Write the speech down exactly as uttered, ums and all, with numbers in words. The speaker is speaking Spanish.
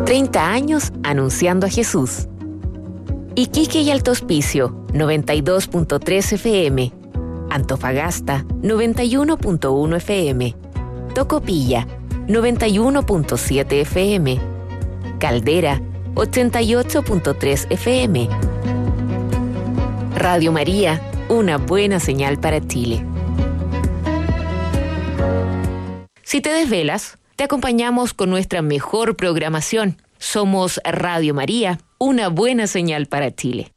treinta años anunciando a Jesús. Iquique y Alto Hospicio, noventa y dos punto tres F M. Antofagasta, noventa y uno punto uno F M. Tocopilla, noventa y uno punto siete F M. Caldera, ochenta y ocho punto tres F M. Radio María, una buena señal para Chile. Si te desvelas, te acompañamos con nuestra mejor programación. Somos Radio María, una buena señal para Chile.